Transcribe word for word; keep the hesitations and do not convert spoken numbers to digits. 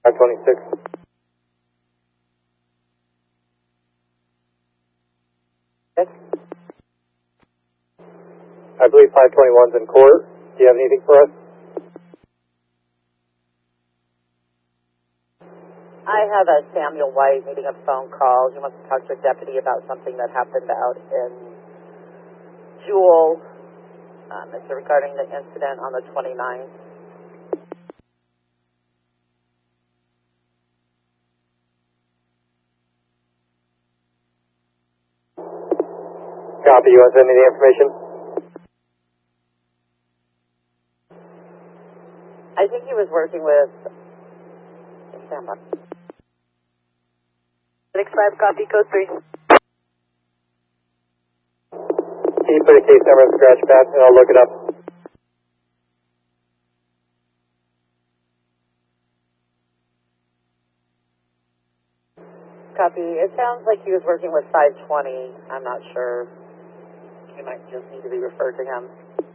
five twenty-six. Yes. I believe five twenty-one's in court. Do you have anything for us? I have a Samuel White needing a phone call. He wants to talk to a deputy about something that happened out in Jewel. Um, it's regarding the incident on the twenty-ninth. Copy. You want to send me the information? I think he was working with Stand by. six five, copy, code three. Can you put a case number in the scratch pad and I'll look it up? Copy. It sounds like he was working with five twenty. I'm not sure. You might just need to be referred to him.